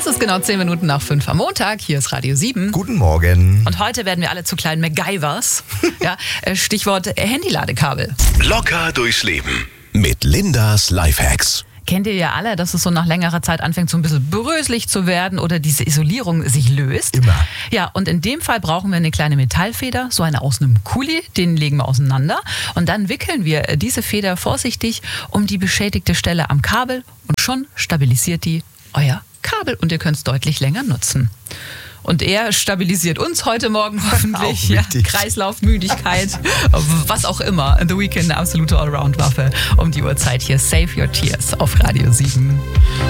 Es ist genau 10 Minuten nach 5 am Montag. Hier ist Radio 7. Guten Morgen. Und heute werden wir alle zu kleinen MacGyvers. Ja, Stichwort Handyladekabel. Locker durchs Leben mit Lindas Lifehacks. Kennt ihr ja alle, dass es so nach längerer Zeit anfängt, so ein bisschen bröselig zu werden oder diese Isolierung sich löst? Immer. Ja, und in dem Fall brauchen wir eine kleine Metallfeder, so eine aus einem Kuli, den legen wir auseinander und dann wickeln wir diese Feder vorsichtig um die beschädigte Stelle am Kabel und schon stabilisiert die euer Kabel und ihr könnt es deutlich länger nutzen. Und er stabilisiert uns heute Morgen hoffentlich. Ja, Kreislauf, Müdigkeit, was auch immer. The Weeknd, eine absolute Allround-Waffe um die Uhrzeit hier. Save Your Tears auf Radio 7.